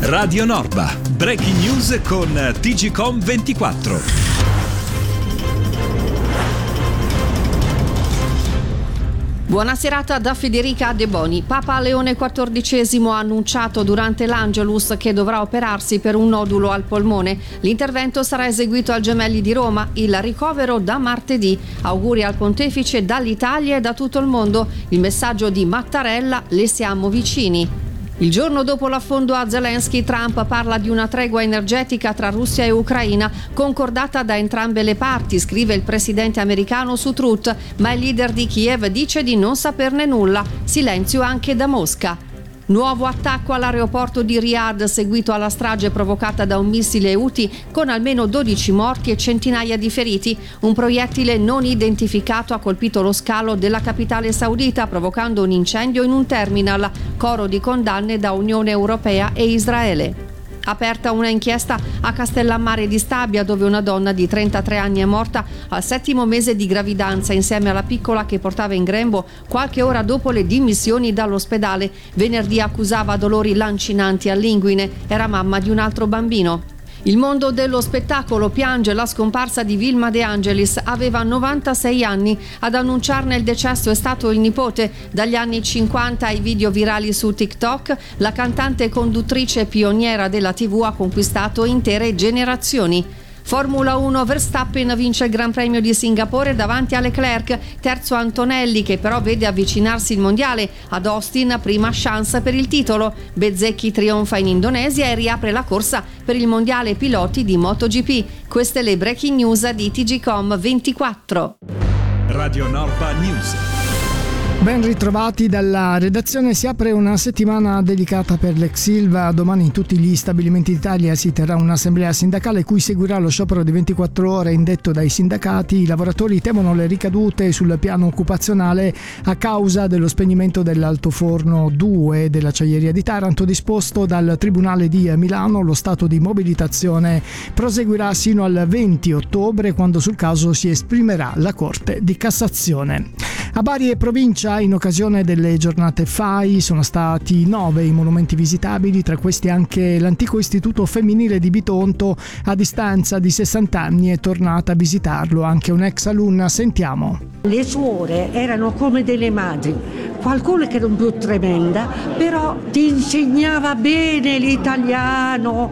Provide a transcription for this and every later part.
Radio Norba, breaking news con TGcom 24. Buona serata da Federica De Boni. Papa Leone XIV ha annunciato durante l'Angelus che dovrà operarsi per un nodulo al polmone. L'intervento sarà eseguito al Gemelli di Roma, il ricovero da martedì. Auguri al pontefice dall'Italia e da tutto il mondo. Il messaggio di Mattarella: le siamo vicini. Il giorno dopo l'affondo a Zelensky, Trump parla di una tregua energetica tra Russia e Ucraina, concordata da entrambe le parti, scrive il presidente americano su Truth, ma il leader di Kiev dice di non saperne nulla. Silenzio anche da Mosca. Nuovo attacco all'aeroporto di Riyadh, seguito alla strage provocata da un missile Houthi con almeno 12 morti e centinaia di feriti. Un proiettile non identificato ha colpito lo scalo della capitale saudita, provocando un incendio in un terminal. Coro di condanne da Unione Europea e Israele. Aperta una inchiesta a Castellammare di Stabia, dove una donna di 33 anni è morta al 7° mese di gravidanza insieme alla piccola che portava in grembo qualche ora dopo le dimissioni dall'ospedale. Venerdì accusava dolori lancinanti all'inguine, era mamma di un altro bambino. Il mondo dello spettacolo piange la scomparsa di Vilma De Angelis, aveva 96 anni. Ad annunciarne il decesso è stato il nipote. Dagli anni 50 ai video virali su TikTok, la cantante e conduttrice pioniera della TV ha conquistato intere generazioni. Formula 1, Verstappen vince il Gran Premio di Singapore davanti a Leclerc, terzo Antonelli che però vede avvicinarsi il mondiale. Ad Austin prima chance per il titolo. Bezzecchi trionfa in Indonesia e riapre la corsa per il mondiale piloti di MotoGP. Queste le breaking news di TGcom 24. Radio Norba News. Ben ritrovati dalla redazione. Si apre una settimana dedicata per l'ex Ilva. Domani in tutti gli stabilimenti d'Italia si terrà un'assemblea sindacale cui seguirà lo sciopero di 24 ore indetto dai sindacati. I lavoratori temono le ricadute sul piano occupazionale a causa dello spegnimento dell'altoforno 2 dell'acciaieria di Taranto disposto dal Tribunale di Milano. Lo stato di mobilitazione proseguirà sino al 20 ottobre, quando sul caso si esprimerà la Corte di Cassazione. A Bari e provincia, in occasione delle giornate FAI, sono stati 9 i monumenti visitabili, tra questi anche l'antico istituto femminile di Bitonto. A distanza di 60 anni è tornata a visitarlo anche un'ex alunna. Sentiamo. Le suore erano come delle madri, qualcuno che era un più tremenda, però ti insegnava bene l'italiano,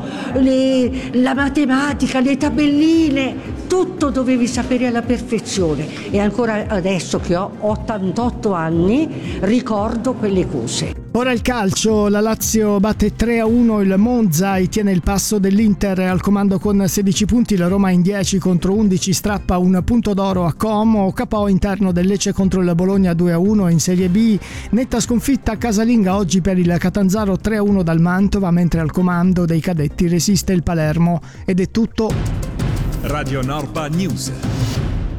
la matematica, le tabelline, tutto dovevi sapere alla perfezione. E ancora adesso che ho 88 anni ricordo quelle cose. Ora il calcio, la Lazio batte 3-1 il Monza e tiene il passo dell'Inter al comando con 16 punti, la Roma in 10 contro 11 strappa un punto d'oro a Como, KO interno del Lecce contro il Bologna 2-1 in Serie B, netta sconfitta casalinga oggi per il Catanzaro 3-1 dal Mantova, mentre al comando dei cadetti resiste il Palermo. Ed è tutto. Radio Norba News.